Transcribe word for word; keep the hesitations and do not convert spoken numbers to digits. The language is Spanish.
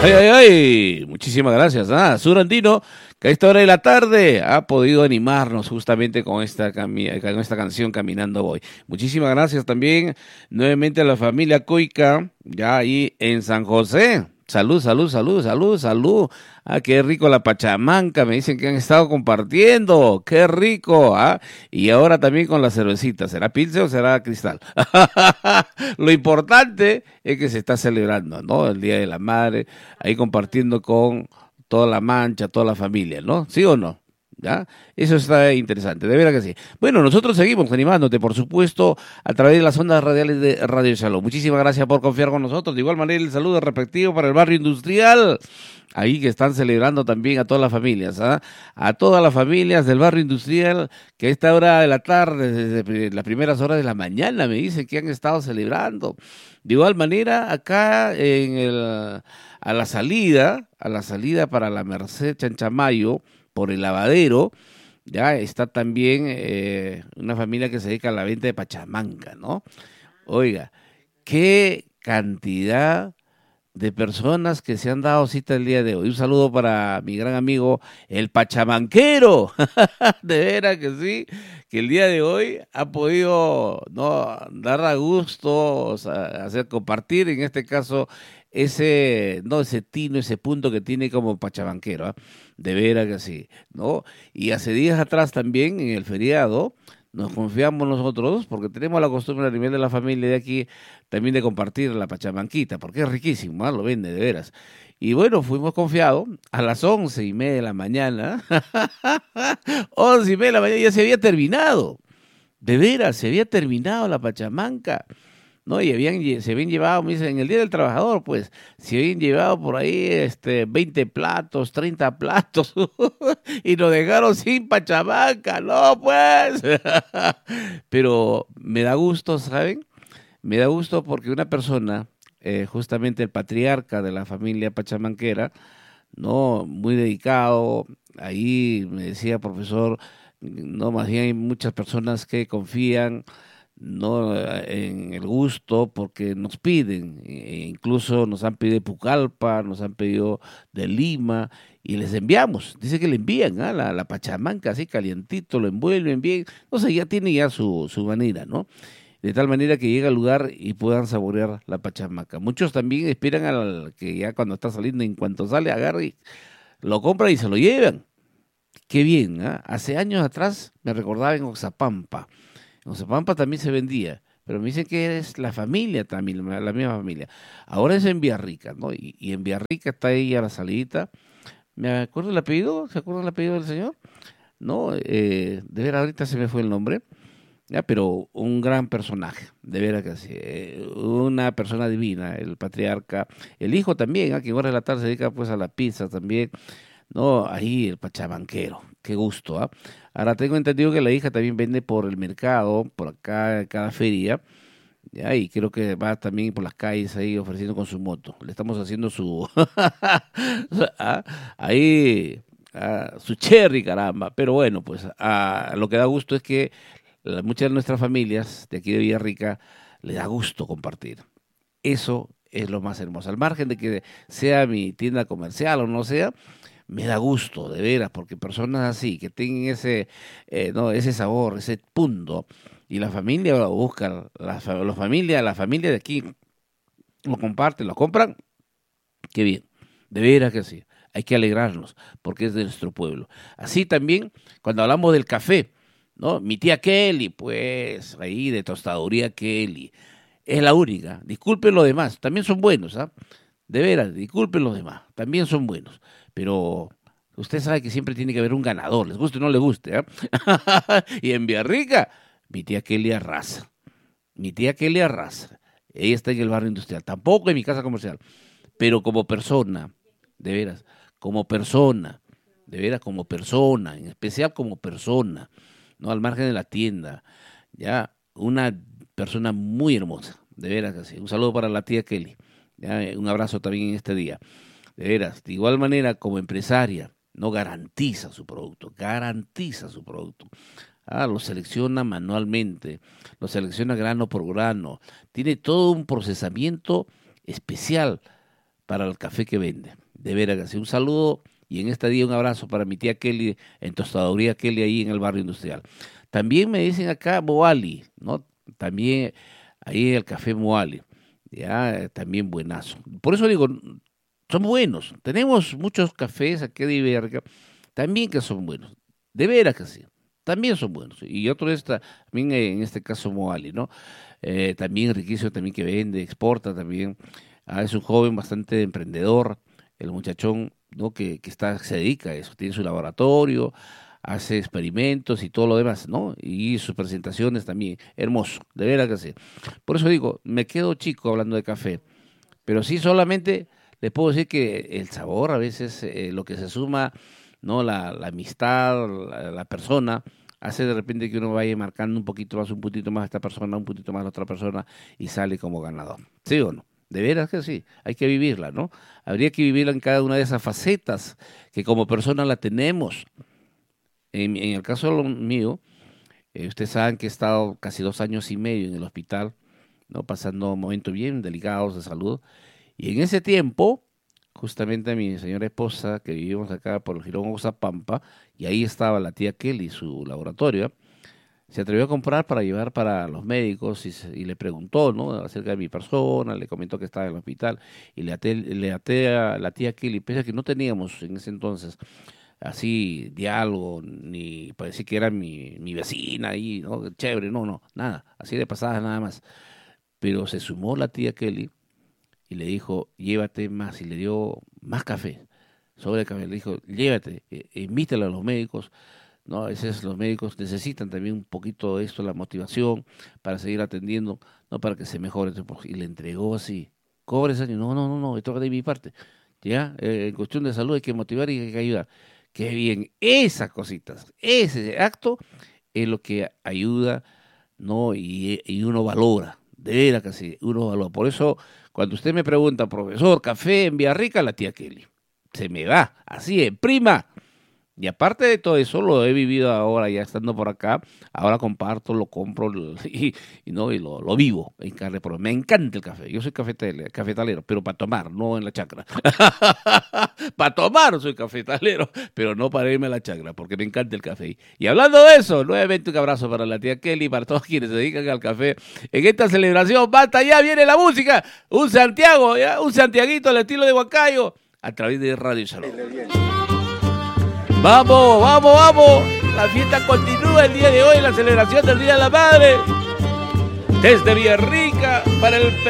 Ay, ay, ay, muchísimas gracias. Ah, Surandino, que a esta hora de la tarde ha podido animarnos justamente con esta, cami- con esta canción Caminando Voy. Muchísimas gracias también nuevamente a la familia Coica, ya ahí en San José. Salud, salud, salud, salud, salud. Ah, qué rico la pachamanca, me dicen que han estado compartiendo. Qué rico, ah. Y ahora también con la cervecita. ¿Será Pilsen o será Cristal? Lo importante es que se está celebrando, ¿no? El Día de la Madre, ahí compartiendo con toda la mancha, toda la familia, ¿no? ¿Sí o no? ¿Ya? Eso está interesante, de veras que sí. Bueno, nosotros seguimos animándote, por supuesto, a través de las ondas radiales de Radio Shalom. Muchísimas gracias por confiar con nosotros. De igual manera, el saludo respectivo para el barrio industrial, ahí que están celebrando también a todas las familias, ¿ah? A todas las familias del barrio industrial, que a esta hora de la tarde, desde las primeras horas de la mañana, me dicen que han estado celebrando. De igual manera, acá en el, a la salida, a la salida para la Merced Chanchamayo, por el lavadero, ya está también eh, una familia que se dedica a la venta de pachamanca, ¿no? Oiga, qué cantidad de personas que se han dado cita el día de hoy. Un saludo para mi gran amigo, el Pachamanquero. De veras que sí, que el día de hoy ha podido, no, dar a gusto, o sea, hacer compartir, en este caso, ese, no, ese tino, ese punto que tiene como Pachamanquero, ¿ah? De veras que sí, ¿no? Y hace días atrás también, en el feriado, nos confiamos nosotros, porque tenemos la costumbre a nivel de la familia de aquí, también de compartir la pachamanquita, porque es riquísimo, ¿ah? Lo vende de veras. Y bueno, fuimos confiados a las once y media de la mañana, once y media de la mañana ya se había terminado, de veras, se había terminado la pachamanca. No, y habían, lle- se habían llevado, me dicen, en el Día del Trabajador, pues, se habían llevado por ahí este, veinte platos, treinta platos, y nos dejaron sin pachamanca, no, pues. Pero me da gusto, ¿saben? Me da gusto porque una persona, eh, justamente el patriarca de la familia pachamanquera, no, muy dedicado, ahí me decía profesor, no, más bien hay muchas personas que confían no en el gusto porque nos piden, e incluso nos han pedido de Pucallpa, nos han pedido de Lima y les enviamos, dice que le envían ¿ah? la, la pachamanca así calientito, lo envuelven bien, no sé, ya tiene ya su, su manera, ¿no? De tal manera que llega al lugar y puedan saborear la pachamaca. Muchos también esperan al que ya cuando está saliendo, en cuanto sale, agarre y lo compran y se lo llevan. Qué bien, ¿ah? Hace años atrás me recordaba en Oxapampa. En Oxapampa también se vendía, pero me dicen que es la familia también, la la misma familia. Ahora es en Villarrica, ¿no? Y, y en Villarrica está ahí a la salidita. ¿Me acuerdo el apellido? ¿Se acuerdan el apellido del señor? No, eh, de ver, ahorita se me fue el nombre. Ya, pero un gran personaje, de veras que sí, eh, una persona divina, el patriarca, el hijo también, a que ahora de la tarde se dedica pues a la pizza también, no, ahí el pachabanquero, qué gusto, ¿ah? Ahora tengo entendido que la hija también vende por el mercado, por acá, cada feria, ya, y creo que va también por las calles ahí ofreciendo con su moto, le estamos haciendo su, ah, ahí, ah, su cherry, caramba, pero bueno, pues ah, lo que da gusto es que la- muchas de nuestras familias de aquí de Villarrica les da gusto compartir. Eso es lo más hermoso. Al margen de que sea mi tienda comercial o no sea, me da gusto, de veras, porque personas así, que tienen ese, eh, no, ese sabor, ese punto, y la familia lo busca, la, fa- la familia, la familia de aquí lo comparte, lo compran, qué bien, de veras que sí. Hay que alegrarnos, porque es de nuestro pueblo. Así también, cuando hablamos del café, ¿no? Mi tía Kelly, pues, ahí de tostaduría Kelly, es la única. Disculpen los demás, también son buenos, ¿ah? De veras, disculpen los demás, también son buenos. Pero usted sabe que siempre tiene que haber un ganador, les guste o no les guste, ¿ah? Y en Villarrica, mi tía Kelly arrasa. Mi tía Kelly arrasa. Ella está en el barrio industrial, tampoco en mi casa comercial, pero como persona, de veras, como persona, de veras, como persona, en especial como persona, no al margen de la tienda, ya, una persona muy hermosa, de veras que sí. Un saludo para la tía Kelly, ya, un abrazo también en este día, de veras, de igual manera como empresaria, no garantiza su producto, garantiza su producto. Ah, lo selecciona manualmente, lo selecciona grano por grano, tiene todo un procesamiento especial para el café que vende. De veras que sí. Un saludo y en este día un abrazo para mi tía Kelly en Tostadoría Kelly ahí en el barrio industrial. También me dicen acá Moali, ¿no? También ahí en el café Moali, ya también buenazo. Por eso digo, son buenos. Tenemos muchos cafés aquí de Iberca también que son buenos. De veras que sí. También son buenos. Y otro está, también en este caso Moali, ¿no? Eh, también riquísimo, también que vende, exporta también. Ah, es un joven bastante emprendedor, el muchachón, ¿no? Que, que está, se dedica a eso, tiene su laboratorio, hace experimentos y todo lo demás, ¿no? Y sus presentaciones también, hermoso, de veras que sí. Por eso digo, me quedo chico hablando de café, pero sí solamente les puedo decir que el sabor a veces, eh, lo que se suma, ¿no? La, la amistad, la, la persona, hace de repente que uno vaya marcando un poquito más, un puntito más a esta persona, un puntito más a la otra persona y sale como ganador. ¿Sí o no? De veras que sí, hay que vivirla, ¿no? Habría que vivirla en cada una de esas facetas que como persona la tenemos. En, en el caso mío, eh, ustedes saben que he estado casi dos años y medio en el hospital, ¿no? Pasando momentos bien delicados de salud. Y en ese tiempo, justamente mi señora esposa, que vivimos acá por el Jirón Oxapampa, y ahí estaba la tía Kelly, su laboratorio, se atrevió a comprar para llevar para los médicos y, se, y le preguntó, ¿no? Acerca de mi persona, le comentó que estaba en el hospital y le até, le até a la tía Kelly, pese a que no teníamos en ese entonces así diálogo, ni parecía que era mi, mi vecina ahí, ¿no? Chévere, no, no, nada, así de pasada nada más. Pero se sumó la tía Kelly y le dijo, llévate más, y le dio más café, sobre café, le dijo, llévate, eh, invítala a los médicos, ¿no? A veces los médicos necesitan también un poquito de esto, la motivación para seguir atendiendo, no para que se mejore. Y le entregó así, cobre ese año, no, no, no, no, esto va de mi parte. Ya, eh, en cuestión de salud hay que motivar y hay que ayudar. Qué bien, esas cositas, ese acto es lo que ayuda, ¿no? Y, y uno valora, de veras que sí, uno valora. Por eso, cuando usted me pregunta, profesor, café en Villarrica, la tía Kelly, se me va, así es, prima. Y aparte de todo eso, lo he vivido ahora ya estando por acá, ahora comparto, lo compro y, y no y lo, lo vivo en carne propia. Me encanta el café, yo soy cafetalero, cafetalero pero para tomar, no en la chacra. Para tomar soy cafetalero, pero no para irme a la chacra, porque me encanta el café. Y hablando de eso, nuevamente un abrazo para la tía Kelly, para todos quienes se dedican al café. En esta celebración, basta, ya viene la música, un Santiago, ¿ya? Un santiaguito al estilo de Huancayo, a través de Radio Salud. Vamos, vamos, vamos. La fiesta continúa el día de hoy, la celebración del Día de la Madre. Desde Villarrica para el